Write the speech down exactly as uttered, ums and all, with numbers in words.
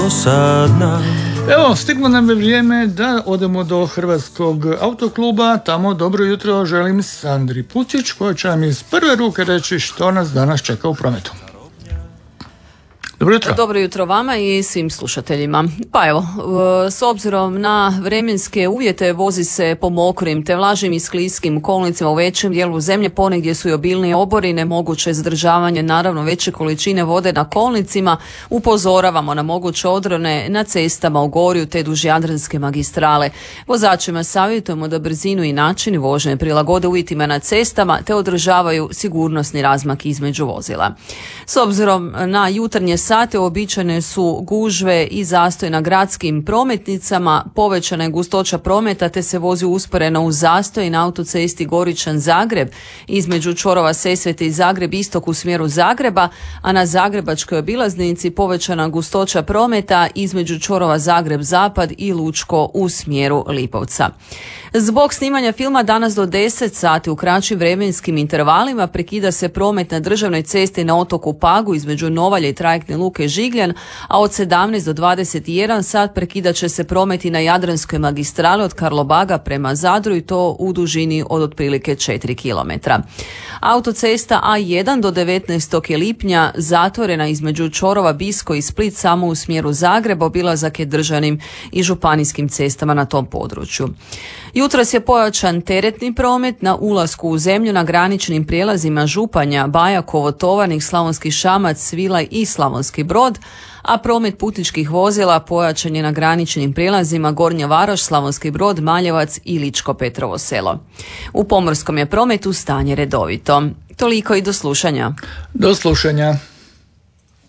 Evo, stiglo nam je vrijeme da odemo do Hrvatskog autokluba. Tamo dobro jutro želim Sandri Pucić, koja će nam iz prve ruke reći što nas danas čeka u prometu. Dobro jutro. Dobro jutro vama i svim slušateljima. Pa evo, s obzirom na vremenske uvjete vozi se po mokrim te vlažnim i skliskim kolnicima u većem dijelu zemlje, ponegdje su i obilnije oborine, moguće zadržavanje naravno veće količine vode na kolnicima. Upozoravamo na moguće odrone na cestama u Gorju te duž Jadranske magistrale. Vozačima savjetujemo da brzinu i način vožnje prilagode uvjetima na cestama te održavaju sigurnosni razmak između vozila. S obzirom na jutarnje sate uobičajene su gužve i zastoj na gradskim prometnicama, povećana je gustoća prometa te se vozi usporeno uz zastoj na autocesti Goričan-Zagreb između čvorova Sesvete i Zagreb istok u smjeru Zagreba, a na zagrebačkoj obilaznici povećana gustoća prometa između čvorova Zagreb-Zapad i Lučko u smjeru Lipovca. Zbog snimanja filma danas do deset sati u kraćim vremenskim intervalima prekida se promet na državnoj cesti na otoku Pagu između Novalje i trajektne luke Žigljan, a od sedamnaest do dvadeset jedan sat prekidat će se promet i na Jadranskoj magistrali od Karlobaga prema Zadru i to u dužini od otprilike četiri kilometra. Autocesta A jedan do devetnaestog lipnja zatvorena između čvorova Bisko i Split samo u smjeru Zagreba, obilazak je državnim i županijskim cestama na tom području. Jutros je pojačan teretni promet na ulasku u zemlju na graničnim prijelazima Županja, Bajakovo, Tovarnik, Slavonski Šamac, Svilaj i Slavonski Brod, a promet putničkih vozila pojačan je na graničnim prijelazima Gornja Varoš, Slavonski Brod, Maljevac i Ličko Petrovo Selo. U pomorskom je prometu stanje redovito. Toliko i do slušanja. Do slušanja.